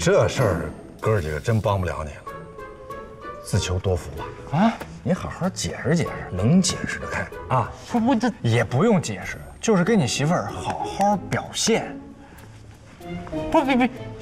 这事儿，哥儿几个真帮不了你了，自求多福吧。 啊，你好好解释解释， 能解释得开啊！不，这也不用解释，就是跟你媳妇儿好好表现。不，别，